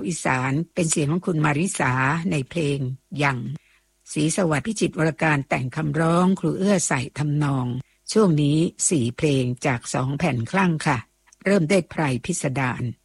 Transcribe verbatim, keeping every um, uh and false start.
อีสานเป็นเสียงของคุณมาริสาในเพลงยังศรีสวัสดิ์พิจิตรวรการแต่งคำร้องครูเอื้อใส่ทำนองช่วงนี้สี่เพลงจากสองแผ่นคลั่งค่ะเริ่มได้ไพรพิสดาร